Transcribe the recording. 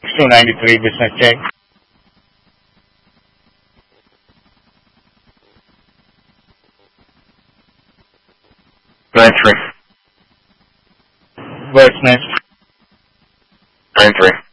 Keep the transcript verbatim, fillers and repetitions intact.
two ninety-three, business check. nine three. Bird's nest. nine three.